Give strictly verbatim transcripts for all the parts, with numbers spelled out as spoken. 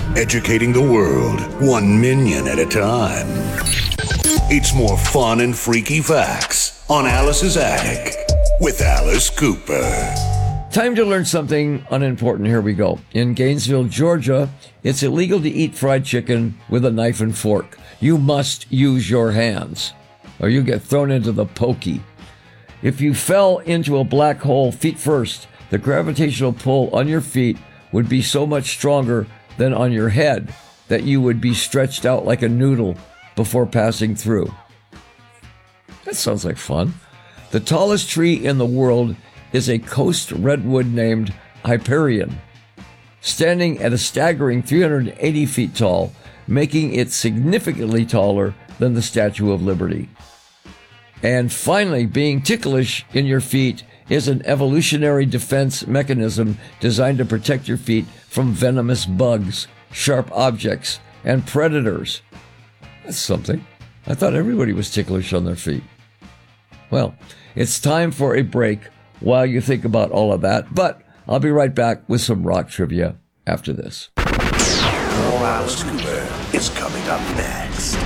educating the world, one minion at a time. It's more fun and freaky facts on Alice's Attic with Alice Cooper. Time to learn something unimportant. Here we go. In Gainesville, Georgia, it's illegal to eat fried chicken with a knife and fork. You must use your hands, or you get thrown into the pokey. If you fell into a black hole feet first, the gravitational pull on your feet would be so much stronger than on your head that you would be stretched out like a noodle before passing through. That sounds like fun. The tallest tree in the world is a coast redwood named Hyperion, standing at a staggering three hundred eighty feet tall, making it significantly taller than the Statue of Liberty. And finally, being ticklish in your feet is an evolutionary defense mechanism designed to protect your feet from venomous bugs, sharp objects, and predators. That's something. I thought everybody was ticklish on their feet. Well, it's time for a break while you think about all of that, but I'll be right back with some rock trivia after this. Alice Cooper is coming up next.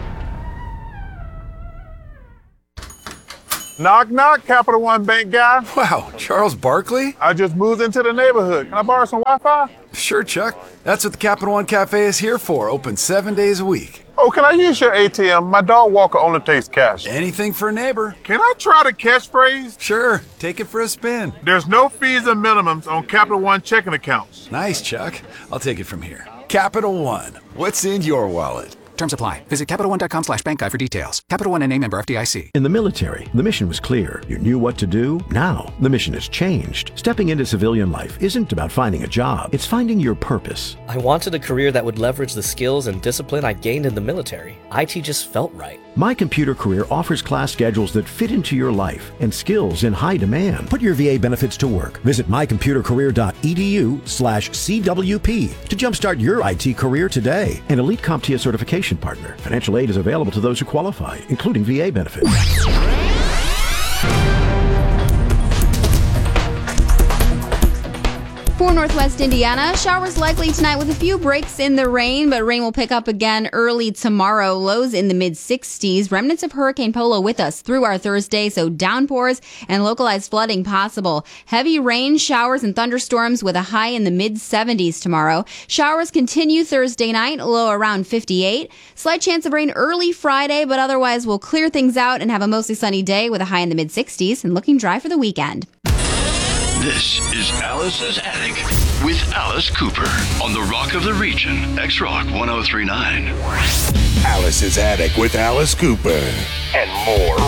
Knock, knock, Capital One Bank guy. Wow, Charles Barkley? I just moved into the neighborhood. Can I borrow some Wi-Fi? Sure, Chuck. That's what the Capital One Cafe is here for, open seven days a week. Oh, can I use your A T M? My dog walker only takes cash. Anything for a neighbor. Can I try the catchphrase? Sure, take it for a spin. There's no fees and minimums on Capital One checking accounts. Nice, Chuck. I'll take it from here. Capital One, what's in your wallet? Terms apply. Visit CapitalOne.com slash bank guide for details. Capital One N A member F D I C. In the military, the mission was clear. You knew what to do. Now, the mission has changed. Stepping into civilian life isn't about finding a job. It's finding your purpose. I wanted a career that would leverage the skills and discipline I gained in the military. I T just felt right. My Computer Career offers class schedules that fit into your life and skills in high demand. Put your V A benefits to work. Visit mycomputercareer.edu slash CWP to jumpstart your I T career today. An Elite CompTIA certification partner. Financial aid is available to those who qualify, including V A benefits. For Northwest Indiana, showers likely tonight with a few breaks in the rain, but rain will pick up again early tomorrow. Lows in the mid sixties. Remnants of Hurricane Polo with us through our Thursday, so downpours and localized flooding possible. Heavy rain, showers, and thunderstorms with a high in the mid seventies tomorrow. Showers continue Thursday night, low around fifty-eight. Slight chance of rain early Friday, but otherwise we'll clear things out and have a mostly sunny day with a high in the mid sixties and looking dry for the weekend. This is Alice's Attic with Alice Cooper on the Rock of the Region, X-Rock one oh three point nine. Alice's Attic with Alice Cooper and more